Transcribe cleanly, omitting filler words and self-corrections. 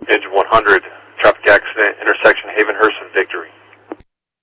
Engine 100, traffic accident, intersection Havenhurst and Victory.